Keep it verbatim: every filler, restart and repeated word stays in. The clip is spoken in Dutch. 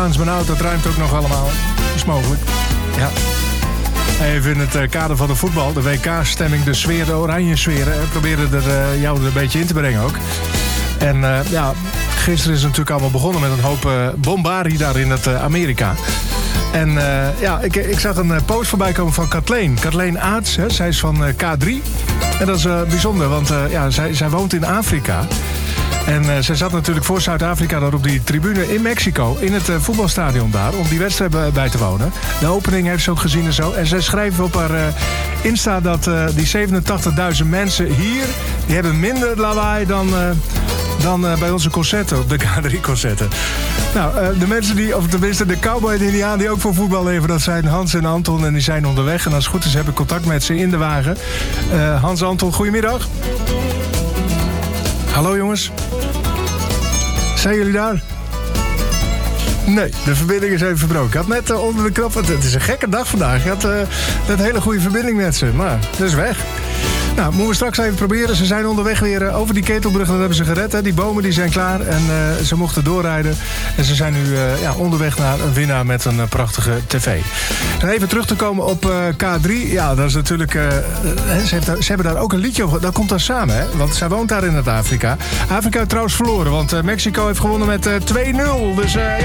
Mijn auto, dat ruimt ook nog allemaal. Is mogelijk. Ja. Even in het uh, kader van de voetbal, de W K-stemming, de sfeer, de oranje sferen. We proberen er, uh, jou er een beetje in te brengen ook. En uh, ja, gisteren is het natuurlijk allemaal begonnen met een hoop uh, bombarie daar in het uh, Amerika. En uh, ja, ik, ik zag een uh, post voorbij komen van Kathleen. Kathleen Aarts, hè, zij is van uh, K drie. En dat is uh, bijzonder, want uh, ja, zij, zij woont in Afrika. En uh, zij zat natuurlijk voor Zuid-Afrika daar op die tribune in Mexico, in het uh, voetbalstadion daar, om die wedstrijd bij te wonen. De opening heeft ze ook gezien en zo. En zij schreef op haar uh, Insta dat uh, die zevenentachtigduizend mensen hier, die hebben minder lawaai dan, uh, dan uh, bij onze concerten, op de K drie-concerten. Nou, uh, de mensen die, of tenminste de cowboy en de indiaan die ook voor voetbal leven, dat zijn Hans en Anton en die zijn onderweg. En als het goed is heb ik contact met ze in de wagen. Uh, Hans, Anton, goedemiddag. Hallo jongens. Zijn jullie daar? Nee, de verbinding is even verbroken. Ik had net uh, onder de knop... Het is een gekke dag vandaag. Ik had uh, net een hele goede verbinding met ze. Maar het is weg. Nou, moeten we straks even proberen. Ze zijn onderweg weer uh, over die ketelbrug. Dat hebben ze gered. Hè. Die bomen die zijn klaar. En uh, ze mochten doorrijden. En ze zijn nu uh, ja, onderweg naar een winnaar met een uh, prachtige tv. En even terug te komen op uh, K drie. Ja, dat is natuurlijk... Uh, ze, heeft daar, ze hebben daar ook een liedje over. Dat komt daar samen, hè. Want zij woont daar in het Afrika. Afrika heeft trouwens verloren. Want uh, Mexico heeft gewonnen met uh, twee nul. Dus... Uh,